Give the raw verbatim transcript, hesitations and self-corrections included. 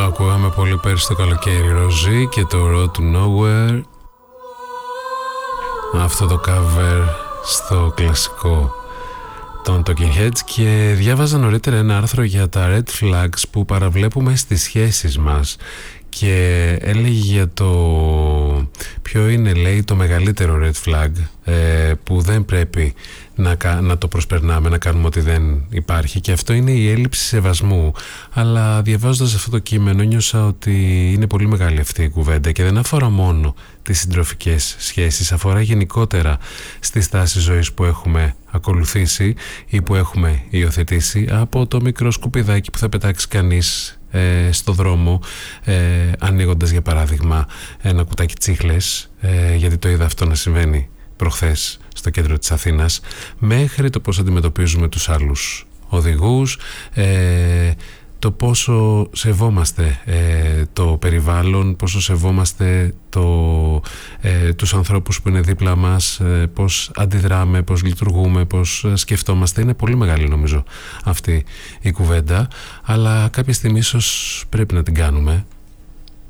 Ακούγαμε πολύ πέρυσι το καλοκαίρι, Ροζή και το Road to Nowhere. Αυτό το cover στο κλασικό των Talking Heads. Και διάβαζα νωρίτερα ένα άρθρο για τα red flags που παραβλέπουμε στις σχέσεις μας και έλεγε για το ποιο είναι, λέει, το μεγαλύτερο red flag ε, που δεν πρέπει να, να το προσπερνάμε, να κάνουμε ότι δεν υπάρχει, και αυτό είναι η έλλειψη σεβασμού. Αλλά διαβάζοντας αυτό το κείμενο νιώσα ότι είναι πολύ μεγάλη αυτή η κουβέντα και δεν αφορά μόνο τις συντροφικές σχέσεις, αφορά γενικότερα στις τάσεις ζωής που έχουμε ακολουθήσει ή που έχουμε υιοθετήσει, από το μικρό σκουπιδάκι που θα πετάξει κανείς ε, στο δρόμο ε, ανοίγοντας για παράδειγμα ένα κουτάκι τσίχλες, ε, γιατί το είδα αυτό να συμβαίνει προχθές στο κέντρο της Αθήνας, μέχρι το πώς αντιμετωπίζουμε τους άλλους οδηγούς, ε, το πόσο σεβόμαστε ε, το περιβάλλον, πόσο σεβόμαστε το, ε, τους ανθρώπους που είναι δίπλα μας, ε, πώς αντιδράμε, πώς λειτουργούμε, πώς σκεφτόμαστε. Είναι πολύ μεγάλη νομίζω αυτή η κουβέντα, αλλά κάποια στιγμή ίσως πρέπει να την κάνουμε.